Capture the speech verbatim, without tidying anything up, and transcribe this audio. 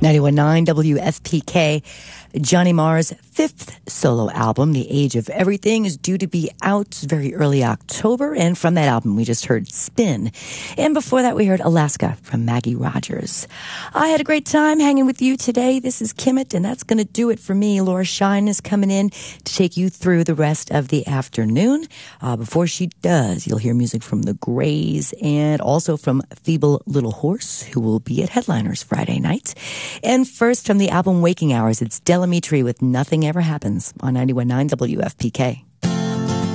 ninety-one point nine W F P K. Johnny Marr's fifth solo album, The Age of Everything, is due to be out very early October. And from that album, we just heard Spin. And before that, we heard Alaska from Maggie Rogers. I had a great time hanging with you today. This is Kimmit, and that's going to do it for me. Laura Shine is coming in to take you through the rest of the afternoon. Uh, before she does, you'll hear music from The Grays and also from Feeble Little Horse, who will be at Headliners Friday night. And first, from the album Waking Hours, it's Delamitri with Nothing Ever Happens on ninety-one point nine W F P K.